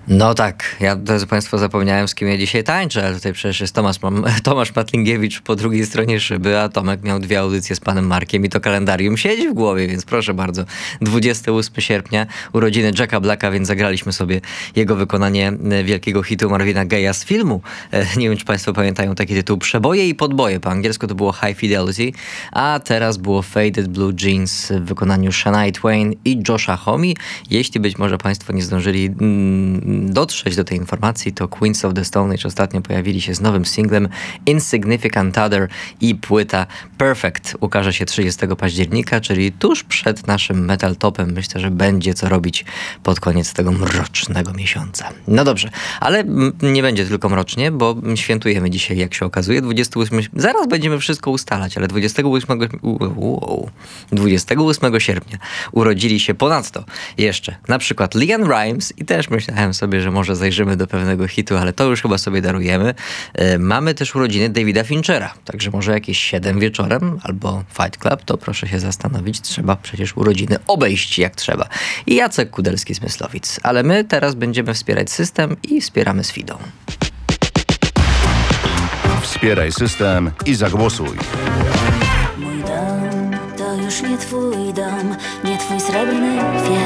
No tak, ja drodzy Państwo zapomniałem, z kim ja dzisiaj tańczę, ale tutaj przecież jest Tomasz Matlingiewicz po drugiej stronie szyby, a Tomek miał 2 audycje z panem Markiem i to kalendarium siedzi w głowie, więc proszę bardzo. 28 sierpnia, urodziny Jacka Blacka, więc zagraliśmy sobie jego wykonanie wielkiego hitu Marvina Gaye'a z filmu. Nie wiem, czy Państwo pamiętają taki tytuł Przeboje i podboje. Po angielsku to było High Fidelity, a teraz było Faded Blue Jeans w wykonaniu Shania Twain i Josha Homme. Jeśli być może Państwo nie zdążyli dotrzeć do tej informacji, to Queens of the Stone Age ostatnio pojawili się z nowym singlem Insignificant Other i płyta Perfect ukaże się 30 października, czyli tuż przed naszym Metal Topem. Myślę, że będzie co robić pod koniec tego mrocznego miesiąca. No dobrze, ale nie będzie tylko mrocznie, bo świętujemy dzisiaj, jak się okazuje, 28... Zaraz będziemy wszystko ustalać, ale 28 sierpnia urodzili się ponadto jeszcze na przykład LeAnn Rimes i też myślałem sobie, że może zajrzymy do pewnego hitu, ale to już chyba sobie darujemy. Mamy też urodziny Davida Finchera, także może jakieś 7 wieczorem albo Fight Club, to proszę się zastanowić, trzeba przecież urodziny obejść jak trzeba. I Jacek Kudelski z Myslowic. Ale my teraz będziemy wspierać system i wspieramy Sfidą. Wspieraj system i zagłosuj. Mój dom to już nie twój dom, nie twój srebrny wiek.